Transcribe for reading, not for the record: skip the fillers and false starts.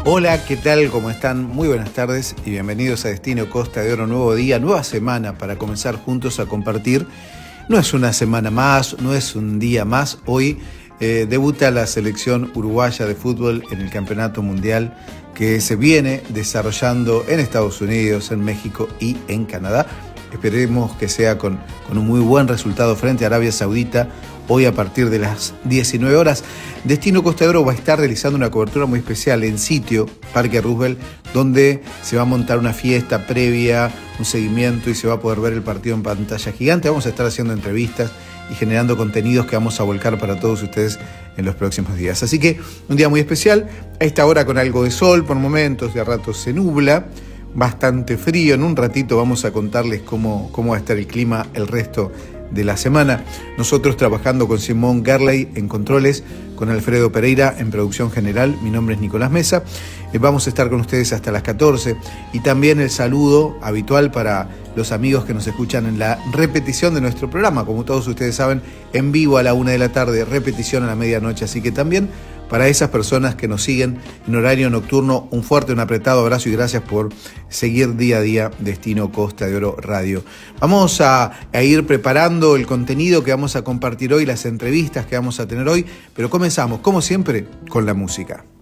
Hola, ¿qué tal? ¿Cómo están? Muy buenas tardes y bienvenidos a Destino Costa de Oro, nuevo día, nueva semana para comenzar juntos a compartir. No es una semana más, no es un día más. Hoy debuta la selección uruguaya de fútbol en el Campeonato Mundial que se viene desarrollando en Estados Unidos, en México y en Canadá. Esperemos que sea con un muy buen resultado frente a Arabia Saudita. Hoy a partir de las 19 horas, Destino Costa de Oro va a estar realizando una cobertura muy especial en sitio, Parque Roosevelt, donde se va a montar una fiesta previa, un seguimiento y se va a poder ver el partido en pantalla gigante. Vamos a estar haciendo entrevistas y generando contenidos que vamos a volcar para todos ustedes en los próximos días. Así que un día muy especial, a esta hora con algo de sol por momentos, de a ratos se nubla, bastante frío. En un ratito vamos a contarles cómo va a estar el clima el resto de la semana. Nosotros trabajando con Simón Garley en controles, con Alfredo Pereira en producción general. Mi nombre es Nicolás Mesa. Vamos a estar con ustedes hasta las 14 y también el saludo habitual para los amigos que nos escuchan en la repetición de nuestro programa. Como todos ustedes saben, en vivo a la 1 de la tarde, repetición a la medianoche. Así que también para esas personas que nos siguen en horario nocturno, un fuerte, un apretado abrazo y gracias por seguir día a día Destino Costa de Oro Radio. Vamos a ir preparando el contenido que vamos a compartir hoy, las entrevistas que vamos a tener hoy, pero comenzamos, como siempre, con la música.